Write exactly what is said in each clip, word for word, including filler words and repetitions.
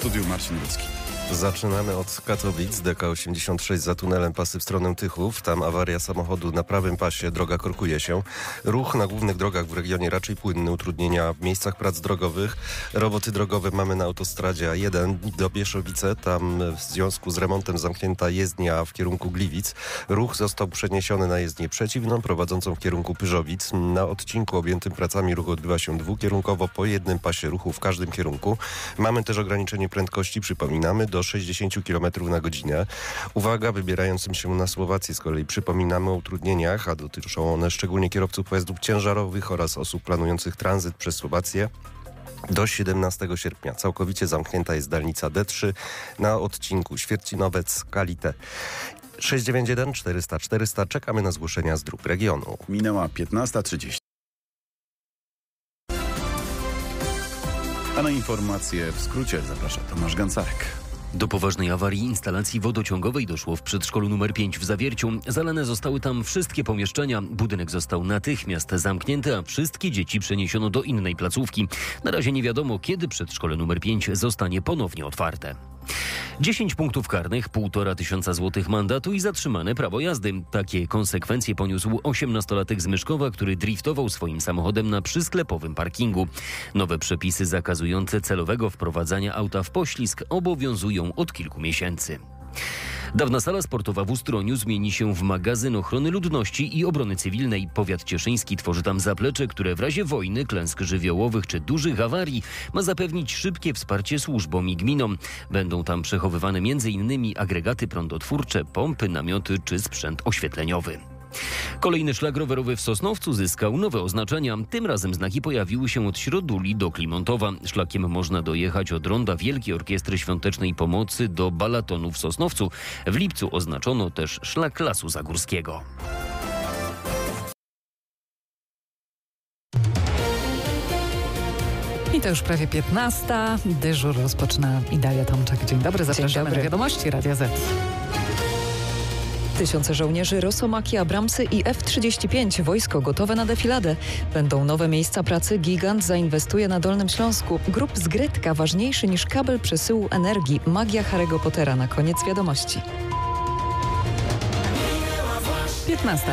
studiu Marcin Ludzki. Zaczynamy od Katowic, D K osiemdziesiąt sześć za tunelem Pasy w stronę Tychów. Tam awaria samochodu na prawym pasie, droga korkuje się. Ruch na głównych drogach w regionie raczej płynny, utrudnienia w miejscach prac drogowych. Roboty drogowe mamy na autostradzie A jeden do Bieszowice. Tam w związku z remontem zamknięta jezdnia w kierunku Gliwic. Ruch został przeniesiony na jezdnię przeciwną, prowadzącą w kierunku Pyrzowic. Na odcinku objętym pracami ruch odbywa się dwukierunkowo po jednym pasie ruchu w każdym kierunku. Mamy też ograniczenie prędkości, przypominamy, do sześćdziesiąt kilometrów na godzinę. Uwaga, wybierającym się na Słowację z kolei przypominamy o utrudnieniach, a dotyczą one szczególnie kierowców pojazdów ciężarowych oraz osób planujących tranzyt przez Słowację. Do siedemnastego sierpnia całkowicie zamknięta jest dalnica D trzy na odcinku Świercinowiec-Kalite. sześć dziewięć jeden czterysta czterysta. Czekamy na zgłoszenia z dróg regionu. Minęła piętnasta trzydzieści. A na informacje w skrócie zaprasza Tomasz Gancarek. Do poważnej awarii instalacji wodociągowej doszło w przedszkolu numer pięć w Zawierciu. Zalane zostały tam wszystkie pomieszczenia. Budynek został natychmiast zamknięty, a wszystkie dzieci przeniesiono do innej placówki. Na razie nie wiadomo, kiedy przedszkole numer pięć zostanie ponownie otwarte. dziesięć punktów karnych, półtora tysiąca złotych mandatu i zatrzymane prawo jazdy. Takie konsekwencje poniósł osiemnastolatek z Myszkowa, który driftował swoim samochodem na przysklepowym parkingu. Nowe przepisy zakazujące celowego wprowadzania auta w poślizg obowiązują od kilku miesięcy. Dawna sala sportowa w Ustroniu zmieni się w magazyn ochrony ludności i obrony cywilnej. Powiat cieszyński tworzy tam zaplecze, które w razie wojny, klęsk żywiołowych czy dużych awarii ma zapewnić szybkie wsparcie służbom i gminom. Będą tam przechowywane między innymi agregaty prądotwórcze, pompy, namioty czy sprzęt oświetleniowy. Kolejny szlak rowerowy w Sosnowcu zyskał nowe oznaczenia. Tym razem znaki pojawiły się od Środuli do Klimontowa. Szlakiem można dojechać od ronda Wielkiej Orkiestry Świątecznej Pomocy do Balatonu w Sosnowcu. W lipcu oznaczono też szlak Lasu Zagórskiego. I to już prawie piętnasta. Dyżur rozpoczyna Idalia Tomczak. Dzień dobry, zapraszamy Dzień dobry. na wiadomości Radia Z. Tysiące żołnierzy, Rosomaki, Abramsy i F trzydzieści pięć. Wojsko gotowe na defiladę. Będą nowe miejsca pracy. Gigant zainwestuje na Dolnym Śląsku. Grup z Grytka ważniejszy niż kabel przesyłu energii. Magia Harry'ego Pottera. Na koniec wiadomości. piętnasta.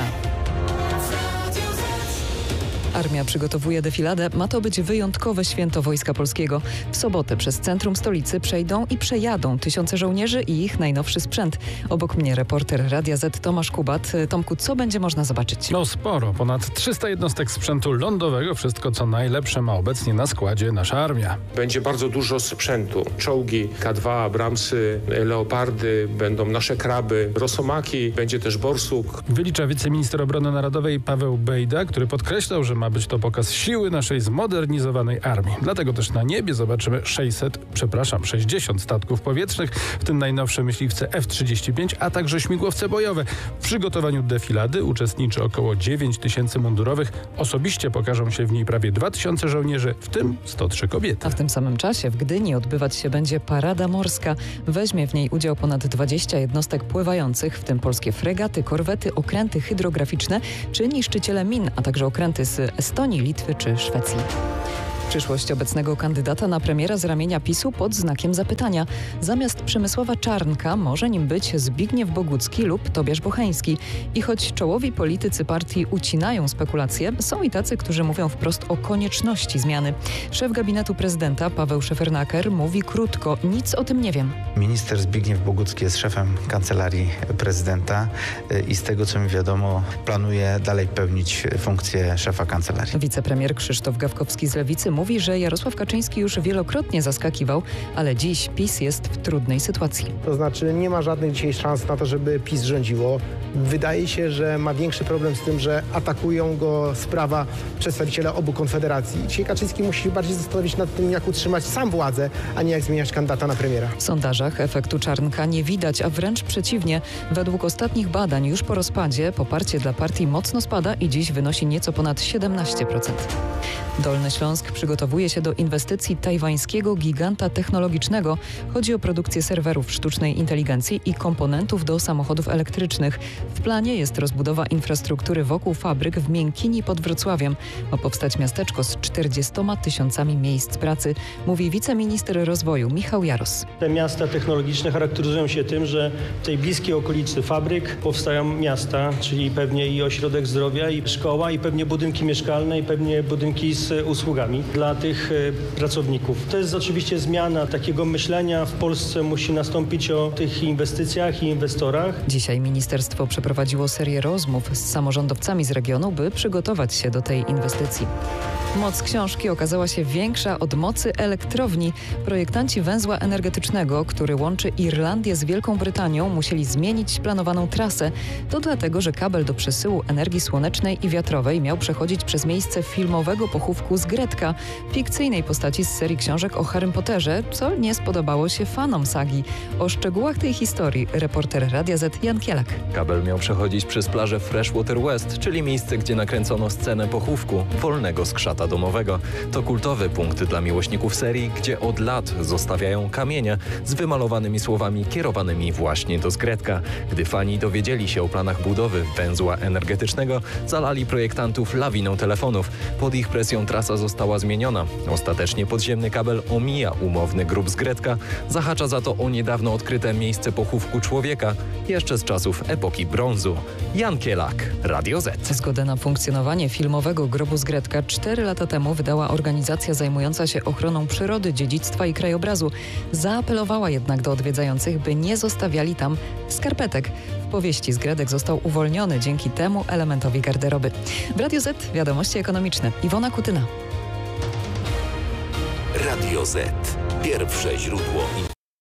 Armia przygotowuje defiladę. Ma to być wyjątkowe święto Wojska Polskiego. W sobotę przez centrum stolicy przejdą i przejadą tysiące żołnierzy i ich najnowszy sprzęt. Obok mnie reporter Radia Z Tomasz Kubat. Tomku, co będzie można zobaczyć? No sporo. Ponad trzysta jednostek sprzętu lądowego. Wszystko co najlepsze ma obecnie na składzie nasza armia. Będzie bardzo dużo sprzętu. Czołgi K dwa, Abramsy, Leopardy, będą nasze kraby, Rosomaki, będzie też Borsuk. Wylicza wiceminister obrony narodowej Paweł Bejda, który podkreślał, że ma być to pokaz siły naszej zmodernizowanej armii. Dlatego też na niebie zobaczymy sześćset, przepraszam, sześćdziesiąt statków powietrznych, w tym najnowsze myśliwce F trzydzieści pięć, a także śmigłowce bojowe. W przygotowaniu defilady uczestniczy około dziewięć tysięcy mundurowych. Osobiście pokażą się w niej prawie dwa tysiące żołnierzy, w tym sto trzy kobiety. A w tym samym czasie w Gdyni odbywać się będzie parada morska. Weźmie w niej udział ponad dwadzieścia jednostek pływających, w tym polskie fregaty, korwety, okręty hydrograficzne czy niszczyciele min, a także okręty z Estonii, Litwy czy Szwecji. Przyszłość obecnego kandydata na premiera z ramienia PiSu pod znakiem zapytania. Zamiast Przemysława Czarnka może nim być Zbigniew Bogucki lub Tobiasz Bocheński. I choć czołowi politycy partii ucinają spekulacje, są i tacy, którzy mówią wprost o konieczności zmiany. Szef gabinetu prezydenta Paweł Szefernaker mówi krótko: nic o tym nie wiem. Minister Zbigniew Bogucki jest szefem kancelarii prezydenta i z tego co mi wiadomo planuje dalej pełnić funkcję szefa kancelarii. Wicepremier Krzysztof Gawkowski z Lewicy mówi, że Jarosław Kaczyński już wielokrotnie zaskakiwał, ale dziś PiS jest w trudnej sytuacji. To znaczy nie ma żadnych dzisiaj szans na to, żeby PiS rządziło. Wydaje się, że ma większy problem z tym, że atakują go z prawa przedstawiciele obu konfederacji. Dzisiaj Kaczyński musi się bardziej zastanowić nad tym, jak utrzymać sam władzę, a nie jak zmieniać kandydata na premiera. W sondażach efektu Czarnka nie widać, a wręcz przeciwnie. Według ostatnich badań już po rozpadzie poparcie dla partii mocno spada i dziś wynosi nieco ponad siedemnaście procent. Dolny Śląsk przygotowuje przygotowuje się do inwestycji tajwańskiego giganta technologicznego. Chodzi o produkcję serwerów sztucznej inteligencji i komponentów do samochodów elektrycznych. W planie jest rozbudowa infrastruktury wokół fabryk w Miękini pod Wrocławiem. Ma powstać miasteczko z czterdziestoma tysiącami miejsc pracy, mówi wiceminister rozwoju Michał Jaros. Te miasta technologiczne charakteryzują się tym, że w tej bliskiej okolicy fabryk powstają miasta, czyli pewnie i ośrodek zdrowia, i szkoła, i pewnie budynki mieszkalne, i pewnie budynki z usługami dla tych pracowników. To jest oczywiście zmiana takiego myślenia. W Polsce musi nastąpić o tych inwestycjach i inwestorach. Dzisiaj ministerstwo przeprowadziło serię rozmów z samorządowcami z regionu, by przygotować się do tej inwestycji. Moc książki okazała się większa od mocy elektrowni. Projektanci węzła energetycznego, który łączy Irlandię z Wielką Brytanią, musieli zmienić planowaną trasę. To dlatego, że kabel do przesyłu energii słonecznej i wiatrowej miał przechodzić przez miejsce filmowego pochówku Zgredka, fikcyjnej postaci z serii książek o Harrym Potterze, co nie spodobało się fanom sagi. O szczegółach tej historii reporter Radia Z Jan Kielak. Kabel miał przechodzić przez plażę Freshwater West, czyli miejsce, gdzie nakręcono scenę pochówku wolnego skrzata domowego. To kultowy punkt dla miłośników serii, gdzie od lat zostawiają kamienie z wymalowanymi słowami kierowanymi właśnie do Zgredka. Gdy fani dowiedzieli się o planach budowy węzła energetycznego, zalali projektantów lawiną telefonów. Pod ich presją trasa została zmieniona. Ostatecznie podziemny kabel omija umowny grób Zgredka, zahacza za to o niedawno odkryte miejsce pochówku człowieka, jeszcze z czasów epoki brązu. Jan Kielak, Radio Z. Zgodę na funkcjonowanie filmowego grobu Zgredka cztery lata temu wydała organizacja zajmująca się ochroną przyrody, dziedzictwa i krajobrazu. Zaapelowała jednak do odwiedzających, by nie zostawiali tam skarpetek. W powieści Zgredek został uwolniony dzięki temu elementowi garderoby. W Radio Z wiadomości ekonomiczne. Iwona Kutyna. Radio Z. Pierwsze źródło informacji.